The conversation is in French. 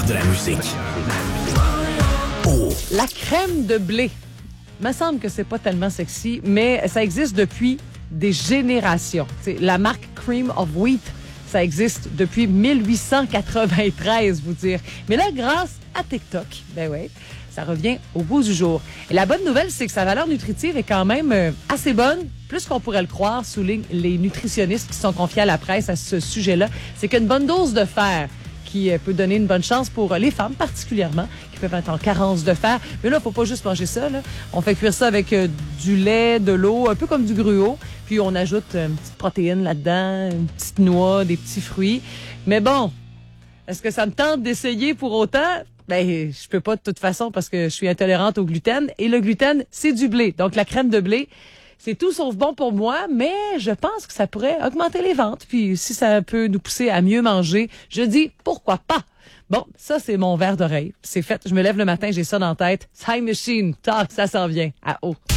de la musique. Oh! La crème de blé. Il me semble que c'est pas tellement sexy, mais ça existe depuis des générations. T'sais, la marque Cream of Wheat, ça existe depuis 1893, vous dire. Mais là, grâce à TikTok, ben ouais, ça revient au goût du jour. Et la bonne nouvelle, c'est que sa valeur nutritive est quand même assez bonne, plus qu'on pourrait le croire, soulignent les nutritionnistes qui sont confiés à la presse à ce sujet-là. C'est qu'une bonne dose de fer qui peut donner une bonne chance pour les femmes particulièrement, qui peuvent être en carence de fer. Mais là, faut pas juste manger ça, là. On fait cuire ça avec du lait, de l'eau, un peu comme du gruau. Puis on ajoute une petite protéine là-dedans, une petite noix, des petits fruits. Mais bon, est-ce que ça me tente d'essayer pour autant? Ben, je peux pas de toute façon parce que je suis intolérante au gluten. Et le gluten, c'est du blé. Donc, la crème de blé, c'est tout sauf bon pour moi, mais je pense que ça pourrait augmenter les ventes. Puis, si ça peut nous pousser à mieux manger, je dis pourquoi pas. Bon, ça, c'est mon verre d'oreille. C'est fait. Je me lève le matin, j'ai ça dans la tête. Time Machine, talk, ça s'en vient. À haut.